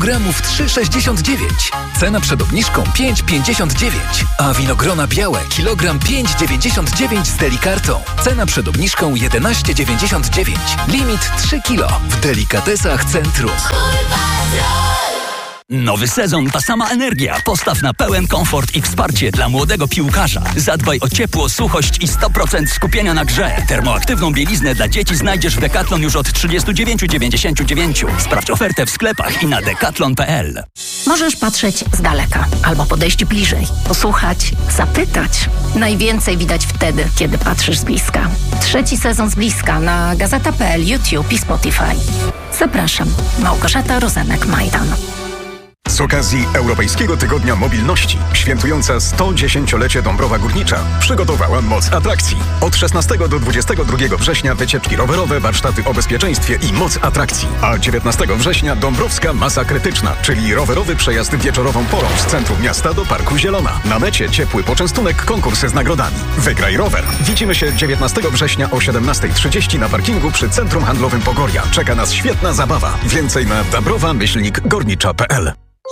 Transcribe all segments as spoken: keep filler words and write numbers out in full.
gramów trzy sześćdziesiąt dziewięć. Cena przed obniżką pięć pięćdziesiąt dziewięć. A winogrona białe kilogram pięć dziewięćdziesiąt dziewięć z Delikartą. Cena przed obniżką jedenaście dziewięćdziesiąt dziewięć. Limit trzy kilo. W delikatesach Centrum. Nowy sezon, ta sama energia. Postaw na pełen komfort i wsparcie dla młodego piłkarza. Zadbaj o ciepło, suchość i sto procent skupienia na grze. Termoaktywną bieliznę dla dzieci znajdziesz w Decathlon już od trzydzieści dziewięć dziewięćdziesiąt dziewięć. Sprawdź ofertę w sklepach i na decathlon kropka p l. Możesz patrzeć z daleka albo podejść bliżej, posłuchać, zapytać. Najwięcej widać wtedy, kiedy patrzysz z bliska. Trzeci sezon z bliska na gazeta kropka p l, YouTube i Spotify. Zapraszam. Małgorzata Rozenek-Majdan. Z okazji Europejskiego Tygodnia Mobilności, świętująca sto dziesięciolecie Dąbrowa Górnicza, przygotowała moc atrakcji. Od szesnastego do dwudziestego drugiego września wycieczki rowerowe, warsztaty o bezpieczeństwie i moc atrakcji. A dziewiętnastego września Dąbrowska Masa Krytyczna, czyli rowerowy przejazd wieczorową porą z centrum miasta do Parku Zielona. Na mecie ciepły poczęstunek, konkursy z nagrodami. Wygraj rower. Widzimy się dziewiętnastego września o siedemnasta trzydzieści na parkingu przy Centrum Handlowym Pogoria. Czeka nas świetna zabawa. Więcej na dabrowa myślnik górnicza kropka p l.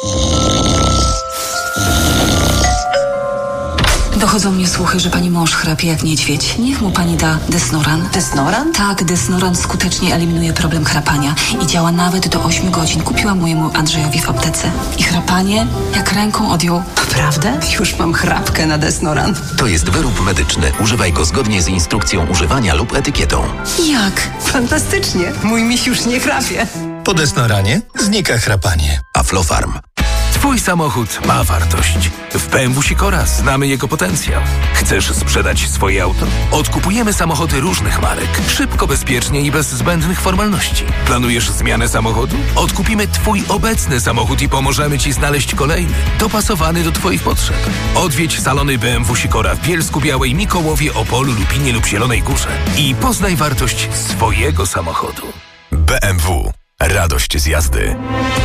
Dochodzą mnie słuchy, że pani mąż chrapie jak niedźwiedź. Niech mu pani da Desnoran. Desnoran? Tak, Desnoran skutecznie eliminuje problem chrapania i działa nawet do ośmiu godzin. Kupiłam mojemu Andrzejowi w aptece. I chrapanie jak ręką odjął. Naprawdę? Już mam chrapkę na Desnoran. To jest wyrób medyczny. Używaj go zgodnie z instrukcją używania lub etykietą. Jak? Fantastycznie. Mój miś już nie chrapie. Po Desnoranie znika chrapanie. Aflofarm. Twój samochód ma wartość. W B M W Sikora znamy jego potencjał. Chcesz sprzedać swoje auto? Odkupujemy samochody różnych marek. Szybko, bezpiecznie i bez zbędnych formalności. Planujesz zmianę samochodu? Odkupimy Twój obecny samochód i pomożemy Ci znaleźć kolejny, dopasowany do Twoich potrzeb. Odwiedź salony B M W Sikora w Bielsku Białej, Mikołowie, Opolu, Lubinie lub Zielonej Górze i poznaj wartość swojego samochodu. B M W. Radość z jazdy.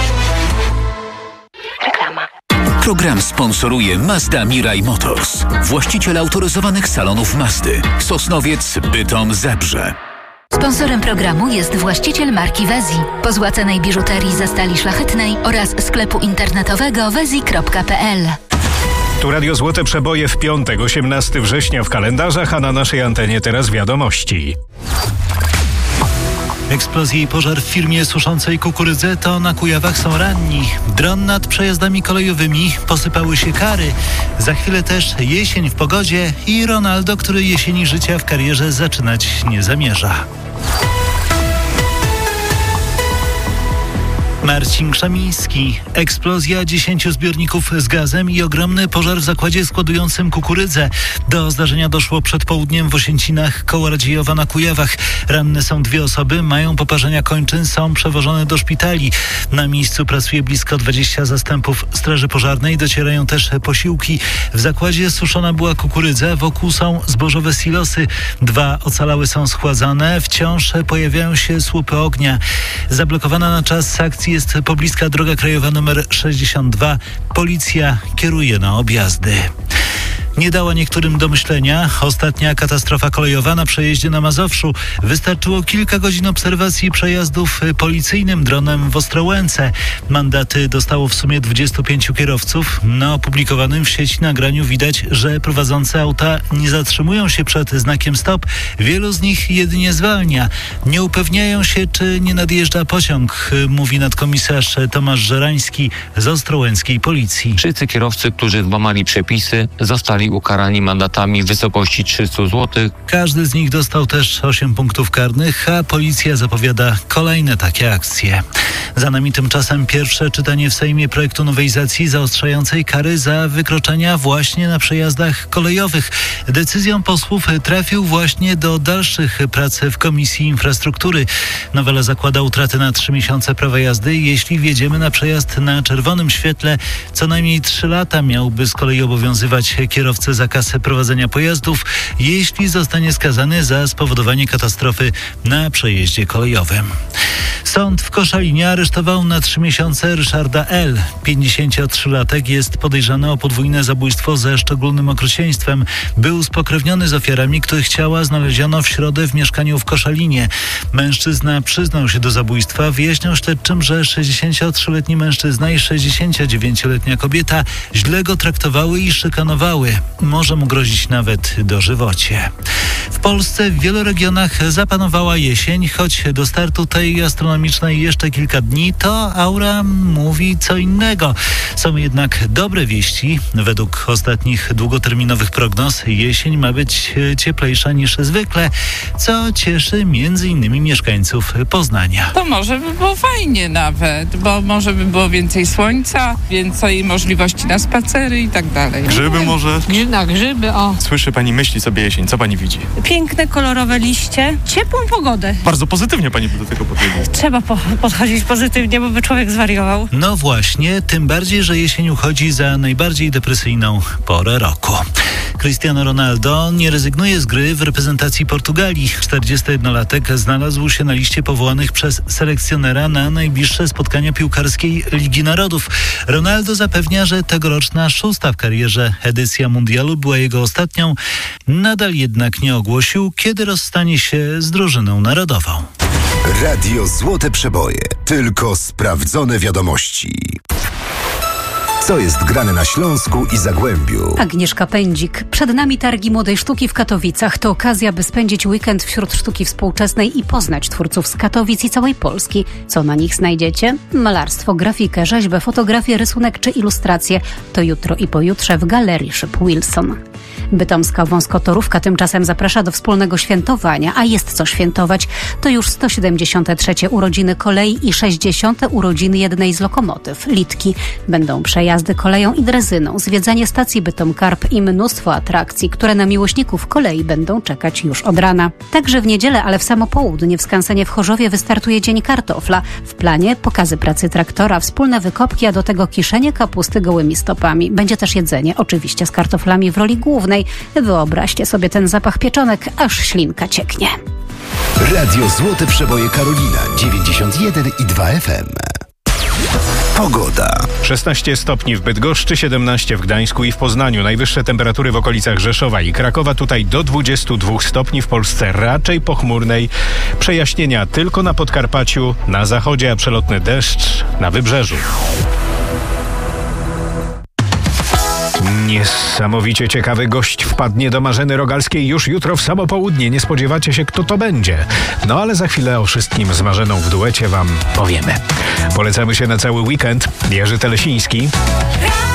Program sponsoruje Mazda Mirai Motors, właściciel autoryzowanych salonów Mazdy, Sosnowiec, Bytom, Zebrze. Sponsorem programu jest właściciel marki Wezi, pozłacanej biżuterii ze stali szlachetnej oraz sklepu internetowego wezi kropka p l. Tu Radio Złote Przeboje w piątek, osiemnastego września w kalendarzach, a na naszej antenie teraz wiadomości. Eksplozje i pożar w firmie suszącej kukurydzę to na Kujawach są ranni. Dron nad przejazdami kolejowymi, posypały się kary. Za chwilę też jesień w pogodzie i Ronaldo, który jesieni życia w karierze zaczynać nie zamierza. Marcin Krzamiński. Eksplozja dziesięciu zbiorników z gazem i ogromny pożar w zakładzie składującym kukurydzę. Do zdarzenia doszło przed południem w Osięcinach koło Radziejowa na Kujawach. Ranne są dwie osoby, mają poparzenia kończyn, są przewożone do szpitali. Na miejscu pracuje blisko dwudziestu zastępów straży pożarnej, docierają też posiłki. W zakładzie suszona była kukurydza, wokół są zbożowe silosy. Dwa ocalałe są schładzane, wciąż pojawiają się słupy ognia. Zablokowana na czas akcji jest pobliska droga krajowa nr sześćdziesiąt dwa. Policja kieruje na objazdy. Nie dała niektórym do myślenia. Ostatnia katastrofa kolejowa na przejeździe na Mazowszu. Wystarczyło kilka godzin obserwacji przejazdów policyjnym dronem w Ostrołęce. Mandaty dostało w sumie dwudziestu pięciu kierowców. Na opublikowanym w sieci nagraniu widać, że prowadzące auta nie zatrzymują się przed znakiem stop. Wielu z nich jedynie zwalnia. Nie upewniają się, czy nie nadjeżdża pociąg, mówi nadkomisarz Tomasz Żerański z ostrołęckiej policji. Wszyscy kierowcy, którzy złamali przepisy, zostali ukarani mandatami w wysokości trzysta złotych. Każdy z nich dostał też osiem punktów karnych, a policja zapowiada kolejne takie akcje. Za nami tymczasem pierwsze czytanie w Sejmie projektu nowelizacji zaostrzającej kary za wykroczenia właśnie na przejazdach kolejowych. Decyzją posłów trafił właśnie do dalszych prac w Komisji Infrastruktury. Nowela zakłada utratę na trzy miesiące prawa jazdy, jeśli wjedziemy na przejazd na czerwonym świetle. Co najmniej trzy lata miałby z kolei obowiązywać kierowcę zakaz prowadzenia pojazdów, jeśli zostanie skazany za spowodowanie katastrofy na przejeździe kolejowym. Sąd w Koszalinie aresztował na trzy miesiące Ryszarda L. pięćdziesięciotrzylatek jest podejrzany o podwójne zabójstwo ze szczególnym okrucieństwem. Był spokrewniony z ofiarami, których ciała znaleziono w środę w mieszkaniu w Koszalinie. Mężczyzna przyznał się do zabójstwa. Wyjaśniał śledczym, że sześćdziesięciotrzyletni mężczyzna i sześćdziesięciodziewięcioletnia kobieta źle go traktowały i szykanowały. Może mu grozić nawet dożywocie. W Polsce w wielu regionach zapanowała jesień, choć do startu tej astronomicznej jeszcze kilka dni, to aura mówi co innego. Są jednak dobre wieści. Według ostatnich długoterminowych prognoz jesień ma być cieplejsza niż zwykle, co cieszy między innymi mieszkańców Poznania. To może by było fajnie nawet, bo może by było więcej słońca, więcej możliwości na spacery i tak dalej. Grzyby może? Na grzyby, o. Słyszy pani, myśli sobie jesień. Co pani widzi? Piękne, kolorowe liście, ciepłą pogodę. Bardzo pozytywnie pani do tego podchodzi. Trzeba po- podchodzić pozytywnie, bo by człowiek zwariował. No właśnie, tym bardziej, że jesień uchodzi za najbardziej depresyjną porę roku. Cristiano Ronaldo nie rezygnuje z gry w reprezentacji Portugalii. czterdziestojednolatek znalazł się na liście powołanych przez selekcjonera na najbliższe spotkania piłkarskiej Ligi Narodów. Ronaldo zapewnia, że tegoroczna szósta w karierze edycja mundialu była jego ostatnią. Nadal jednak nie ogłosił, kiedy rozstanie się z drużyną narodową. Radio Złote Przeboje. Tylko sprawdzone wiadomości. Co jest grane na Śląsku i Zagłębiu? Agnieszka Pędzik. Przed nami targi młodej sztuki w Katowicach. To okazja, by spędzić weekend wśród sztuki współczesnej i poznać twórców z Katowic i całej Polski. Co na nich znajdziecie? Malarstwo, grafikę, rzeźbę, fotografię, rysunek czy ilustrację. To jutro i pojutrze w Galerii Szyb Wilson. Bytomska wąskotorówka tymczasem zaprasza do wspólnego świętowania, a jest co świętować. To już sto siedemdziesiąte trzecie urodziny kolei i sześćdziesiąte urodziny jednej z lokomotyw, Litki. Będą przejazdy koleją i drezyną, zwiedzanie stacji Bytom-Karp i mnóstwo atrakcji, które na miłośników kolei będą czekać już od rana. Także w niedzielę, ale w samo południe w skansenie w Chorzowie wystartuje Dzień Kartofla. W planie pokazy pracy traktora, wspólne wykopki, a do tego kiszenie kapusty gołymi stopami. Będzie też jedzenie, oczywiście z kartoflami w roli głównej. Wyobraźcie sobie ten zapach pieczonek, aż ślinka cieknie. Radio Złote Przeboje Karolina dziewięćdziesiąt jeden i dwa F M. Pogoda. szesnaście stopni w Bydgoszczy, siedemnaście w Gdańsku i w Poznaniu. Najwyższe temperatury w okolicach Rzeszowa i Krakowa. Tutaj do dwudziestu dwóch stopni, w Polsce raczej pochmurnej. Przejaśnienia tylko na Podkarpaciu, na zachodzie, a przelotny deszcz na wybrzeżu. Niesamowicie ciekawy gość wpadnie do Marzeny Rogalskiej już jutro w samo południe. Nie spodziewacie się, kto to będzie. No ale za chwilę o wszystkim z Marzeną w duecie wam powiemy. Polecamy się na cały weekend. Jerzy Telesiński.